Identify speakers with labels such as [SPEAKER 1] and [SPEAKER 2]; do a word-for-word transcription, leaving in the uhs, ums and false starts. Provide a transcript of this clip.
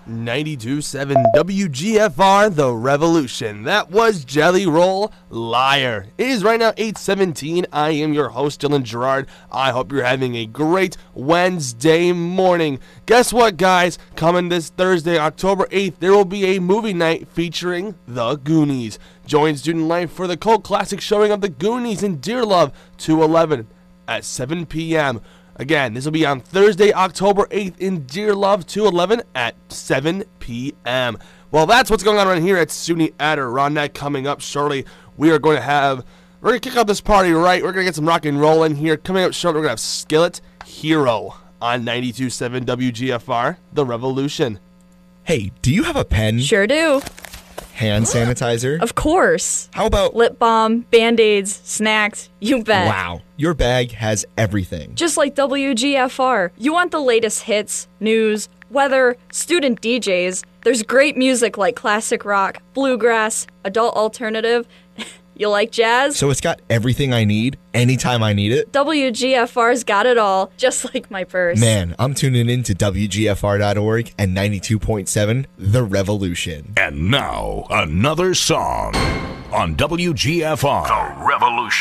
[SPEAKER 1] ninety-two point seven W G F R, The Revolution. That was Jelly Roll Liar. It is right now eight seventeen. I am your host, Dylan Gerard. I hope you're having a great Wednesday morning. Guess what, guys? Coming this Thursday, October eighth, there will be a movie night featuring The Goonies. Join Student Life for the cult classic showing of The Goonies in Dear Love two eleven at seven p.m. Again, this will be on Thursday, October eighth in Dear Love two eleven at seven p.m. Well, that's what's going on right here at SUNY Adirondack. Coming up shortly, we are going to have, we're going to kick off this party right. We're going to get some rock and roll in here. Coming up shortly, we're going to have Skillet Hero on ninety-two point seven W G F R, The Revolution.
[SPEAKER 2] Hey, do you have a pen?
[SPEAKER 3] Sure do.
[SPEAKER 2] Hand sanitizer?
[SPEAKER 3] Of course.
[SPEAKER 2] How about
[SPEAKER 3] lip balm, Band-Aids, snacks, you bet.
[SPEAKER 2] Wow, your bag has everything.
[SPEAKER 3] Just like W G F R. You want the latest hits, news, weather, student D Js. There's great music like classic rock, bluegrass, adult alternative. You like jazz?
[SPEAKER 2] So it's got everything I need anytime I need it?
[SPEAKER 3] W G F R's got it all, just like my purse.
[SPEAKER 2] Man, I'm tuning in to W G F R dot org and ninety-two point seven The Revolution.
[SPEAKER 4] And now, another song on W G F R. The Revolution.